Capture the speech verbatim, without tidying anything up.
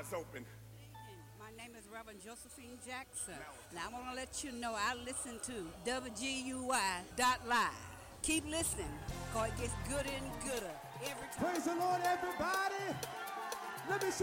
eyes open. My name is Reverend Josephine Jackson. Now I want to let you know I listen to W G U Y dot live. Keep listening, because it gets gooder and gooder every time. Praise the Lord, everybody. Let me see